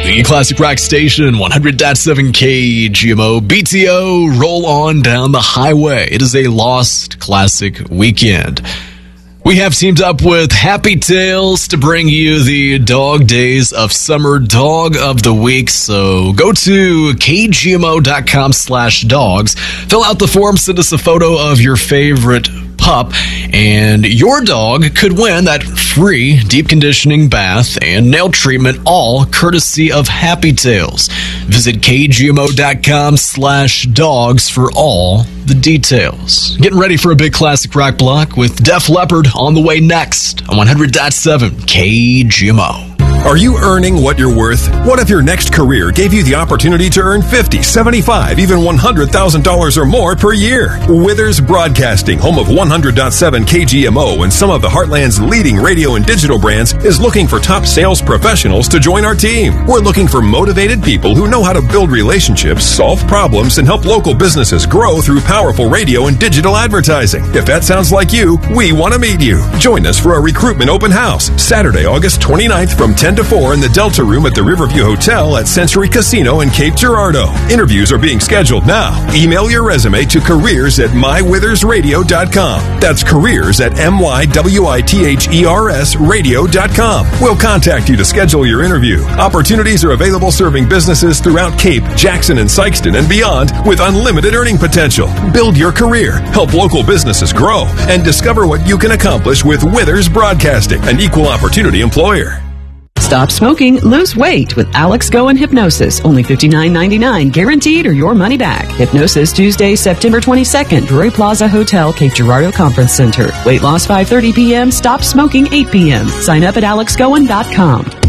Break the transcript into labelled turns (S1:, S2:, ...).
S1: The Classic Rock Station, 100.7 KGMO, BTO, roll on down the highway. It is a Lost Classic weekend. We have teamed up with Happy Tales to bring you the Dog Days of Summer Dog of the Week. So go to kgmo.com/dogs, fill out the form, send us a photo of your favorite pup, and your dog could win that free deep conditioning bath and nail treatment, all courtesy of Happy Tales. Visit kgmo.com/dogs for all the details. Getting ready for a big classic rock block with Def Leppard on the way next on 100.7 KGMO.
S2: Are you earning what you're worth? What if your next career gave you the opportunity to earn $50, $75, even $100,000 or more per year? Withers Broadcasting, home of 100.7 KGMO and some of the Heartland's leading radio and digital brands, is looking for top sales professionals to join our team. We're looking for motivated people who know how to build relationships, solve problems, and help local businesses grow through powerful radio and digital advertising. If that sounds like you, we want to meet you. Join us for a recruitment open house, Saturday, August 29th from 10 to 4 in the Delta Room at the Riverview Hotel at Century Casino in Cape Girardeau. Interviews are being scheduled now. Email your resume to careers@mywithersradio.com. That's careers@mywithersradio.com. We'll contact you to schedule your interview. Opportunities are available serving businesses throughout Cape, Jackson, and Sykeston and beyond with unlimited earning potential. Build your career, help local businesses grow, and discover what you can accomplish with Withers Broadcasting, an equal opportunity employer.
S3: Stop smoking, lose weight with Alex Go and Hypnosis. Only $59.99, guaranteed or your money back. Hypnosis, Tuesday, September 22nd, Drury Plaza Hotel, Cape Girardeau Conference Center. Weight loss 5:30 p.m., stop smoking 8 p.m. Sign up at alexgoen.com.